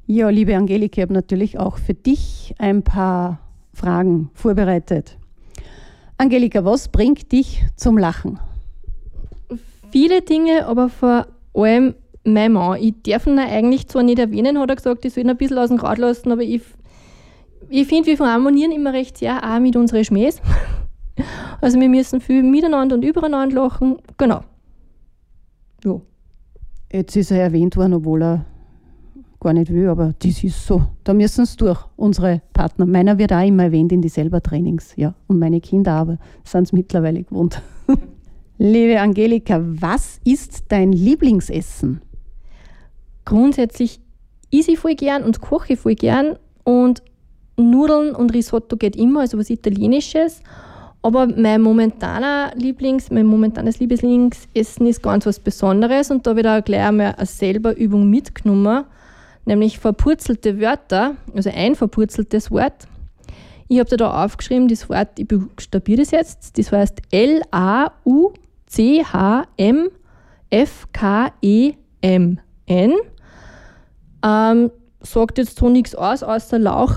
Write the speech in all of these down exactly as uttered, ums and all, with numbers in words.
Ja, liebe Angelika, ich habe natürlich auch für dich ein paar Fragen vorbereitet. Angelika, was bringt dich zum Lachen? Viele Dinge, aber vor allem mein Mann. Ich darf ihn eigentlich zwar nicht erwähnen, hat er gesagt, ich soll ihn ein bisschen aus dem Rad lassen, aber ich, ich finde, wir harmonieren immer recht sehr, auch mit unseren Schmähs. Also wir müssen viel miteinander und übereinander lachen. Genau. Ja. Jetzt ist er erwähnt worden, obwohl er gar nicht will, aber das ist so. Da müssen es durch, unsere Partner. Meiner wird auch immer erwähnt in die Selber-Trainings, ja. Und meine Kinder aber sind es mittlerweile gewohnt. Liebe Angelika, was ist dein Lieblingsessen? Grundsätzlich esse ich voll gern und koche ich voll gern. Und Nudeln und Risotto geht immer, also was Italienisches. Aber mein momentaner Lieblings, mein momentanes Lieblingsessen ist ganz was Besonderes. Und da habe ich da gleich einmal eine Selberübung mitgenommen. Nämlich verpurzelte Wörter, also ein verpurzeltes Wort. Ich habe da aufgeschrieben, das Wort, ich buchstabiere das jetzt, das heißt L A U C H M F K E M N. Ähm, sagt jetzt so nichts aus, außer Lauch.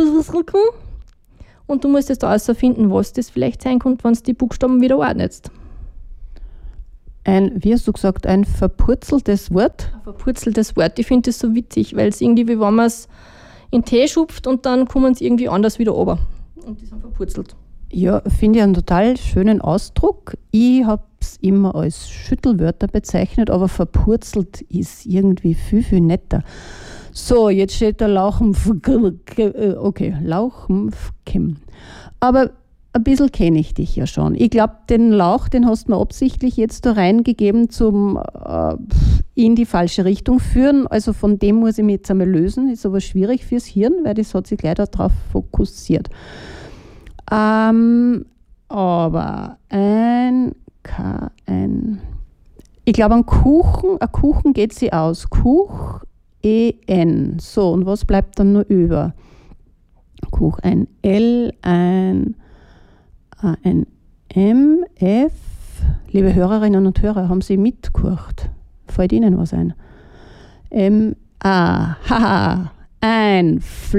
Und du musst jetzt herausfinden, was das vielleicht sein könnte, wenn du die Buchstaben wieder ordnest. Ein, wie hast du gesagt, ein verpurzeltes Wort? Ein verpurzeltes Wort. Ich finde das so witzig, weil es irgendwie, wie wenn man es in Tee schupft und dann kommen sie irgendwie anders wieder runter. Und die sind verpurzelt. Ja, finde ich einen total schönen Ausdruck. Ich habe es immer als Schüttelwörter bezeichnet, aber verpurzelt ist irgendwie viel, viel netter. So, jetzt steht da Lauchen, okay, Lauchen, aber ein bisschen kenne ich dich ja schon. Ich glaube, den Lauch, den hast du mir absichtlich jetzt da reingegeben, zum äh, in die falsche Richtung führen. Also von dem muss ich mich jetzt einmal lösen. Ist aber schwierig fürs Hirn, weil das hat sich gleich darauf fokussiert. Ähm, aber ein, K, ein, ich glaube, ein Kuchen, ein Kuchen geht sie aus. Kuch, E, N. So, und was bleibt dann nur über? Kuch, ein L, ein A, ein M, F. Liebe Hörerinnen und Hörer, haben Sie mitgehört? Fällt Ihnen was ein? M, A, haha, ein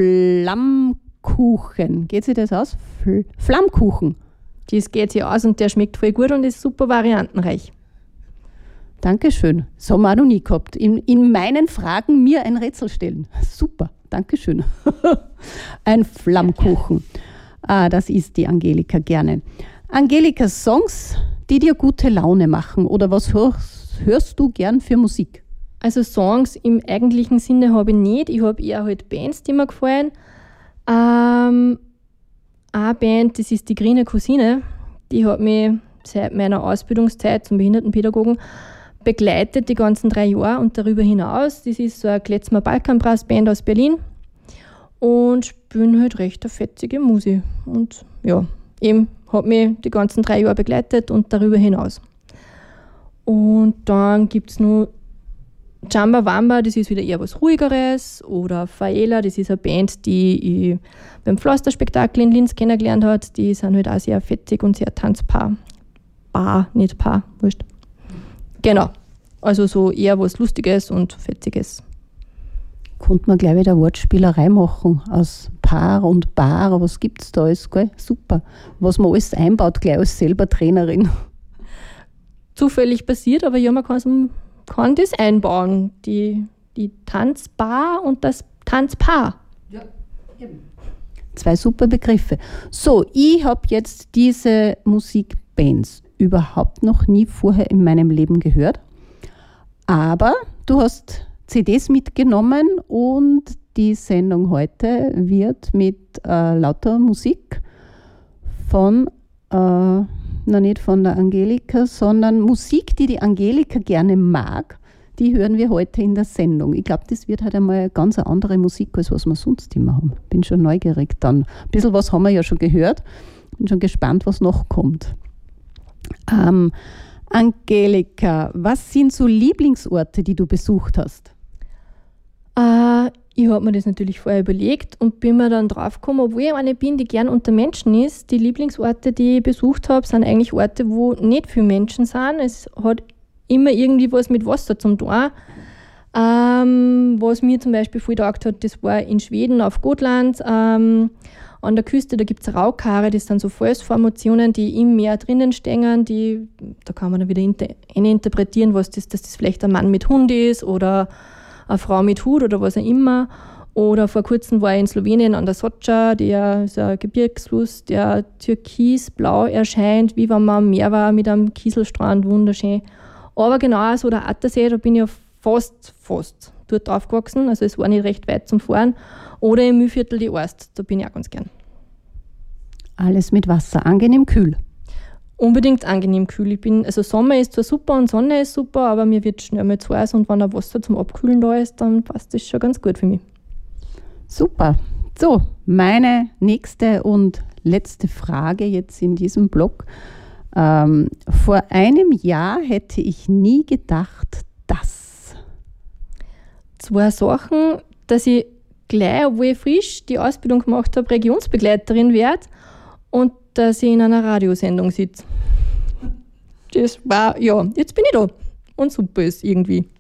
Flammkuchen. Geht sich das aus? Fl- Flammkuchen. Das geht sich aus und der schmeckt voll gut und ist super variantenreich. Dankeschön. Das haben wir auch noch nie gehabt. In, in meinen Fragen mir ein Rätsel stellen. Super, Dankeschön. Ein Flammkuchen. Ah, das isst die Angelika gerne. Angelika, Songs, die dir gute Laune machen, oder was hörst, hörst du gern für Musik? Also Songs im eigentlichen Sinne habe ich nicht. Ich habe eher halt Bands, die mir gefallen. Ähm, eine Band, das ist die Grüne Cousine. Die hat mich seit meiner Ausbildungszeit zum Behindertenpädagogen begleitet, die ganzen drei Jahre und darüber hinaus. Das ist so eine Kletzmer Balkanbrass-Band aus Berlin und spielen halt recht eine fetzige Musik. Und ja, eben hat mich die ganzen drei Jahre begleitet und darüber hinaus. Und dann gibt es noch Jamba Wamba, das ist wieder eher was Ruhigeres, oder Faela, das ist eine Band, die ich beim Pflasterspektakel in Linz kennengelernt habe. Die sind halt auch sehr fetzig und sehr Tanzpaar. Bar, nicht Paar, wurscht. Genau, also so eher was Lustiges und Fetziges. Konnte man gleich wieder Wortspielerei machen aus Paar und Bar, was gibt es da alles, gell? Super. Was man alles einbaut, gleich als selber Trainerin. Zufällig passiert, aber ja, man kann, kann das einbauen, die, die Tanzbar und das Tanzpaar. Ja, eben. Zwei super Begriffe. So, ich habe jetzt diese Musikbands überhaupt noch nie vorher in meinem Leben gehört. Aber du hast C Ds mitgenommen und die Sendung heute wird mit äh, lauter Musik von, äh, na nicht von der Angelika, sondern Musik, die die Angelika gerne mag, die hören wir heute in der Sendung. Ich glaube, das wird halt einmal eine ganz andere Musik, als was wir sonst immer haben. Bin schon neugierig dann. Ein bisschen was haben wir ja schon gehört. Bin schon gespannt, was noch kommt. Ähm, Angelika, was sind so Lieblingsorte, die du besucht hast? Äh, ich habe mir das natürlich vorher überlegt und bin mir dann drauf gekommen, obwohl ich eine bin, die gern unter Menschen ist. Die Lieblingsorte, die ich besucht habe, sind eigentlich Orte, wo nicht viele Menschen sind. Es hat immer irgendwie was mit Wasser zu tun. Ähm, Ähm, was mir zum Beispiel viel getaugt hat, das war in Schweden auf Gotland. Ähm, an der Küste, da gibt es Raukare, das sind so Felsformationen, die im Meer drinnen stehen. Die, da kann man dann wieder inter, interpretieren, was das, dass das vielleicht ein Mann mit Hund ist oder eine Frau mit Hut oder was auch immer. Oder vor kurzem war ich in Slowenien an der Soča, der ist ein Gebirgsfluss, der türkisblau erscheint, wie wenn man am Meer war mit einem Kieselstrand, wunderschön. Aber genau so der Attersee, da bin ich ja fast, fast dort aufgewachsen, also es war nicht recht weit zum Fahren. Oder im Mühlviertel die Orst, da bin ich auch ganz gern. Alles mit Wasser, angenehm kühl. Unbedingt angenehm kühl. Ich bin, also Sommer ist zwar super und Sonne ist super, aber mir wird schnell mal zu heiß und wenn ein Wasser zum Abkühlen da ist, dann passt das schon ganz gut für mich. Super. So, meine nächste und letzte Frage jetzt in diesem Blog. Ähm, vor einem Jahr hätte ich nie gedacht, dass... Zwei Sachen, dass ich gleich, obwohl ich frisch die Ausbildung gemacht habe, Regionsbegleiterin werde und dass ich in einer Radiosendung sitze. Das war, ja, jetzt bin ich da. Und super ist irgendwie.